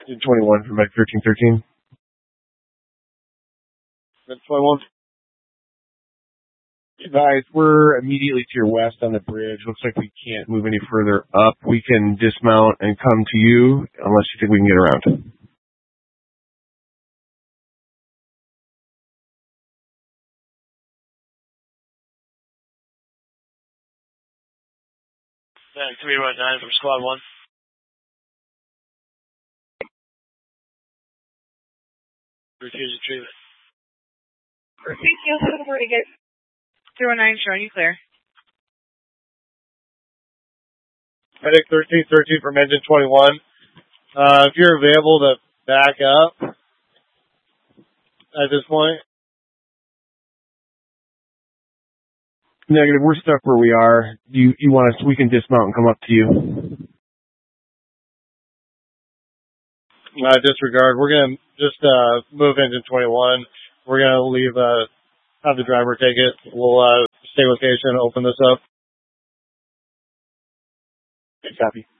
21 from Med 1313. Med 21. Guys, we're immediately to your west on the bridge. Looks like we can't move any further up. We can dismount and come to you unless you think we can get around. Yeah, 319 from Squad 1. Refusing treatment. Thank you. Where to get 319 showing you clear. Medic 1313 from Engine 21. If you're available to back up at this point. Negative. We're stuck where we are. You want us? We can dismount and come up to you. Disregard. We're gonna just move Engine 21. We're gonna leave. Have the driver take it. We'll stay location. Open this up. Copy.